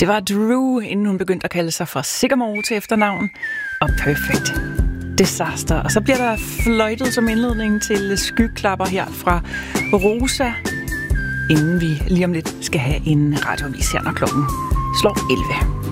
Det var Drew, inden hun begyndte at kalde sig for Sycamore til efternavn, og Perfect Disaster. Og så bliver der fløjtet som indledning til skyklapper her fra Rosa, inden vi lige om lidt skal have en radioavis her, når klokken slår 11.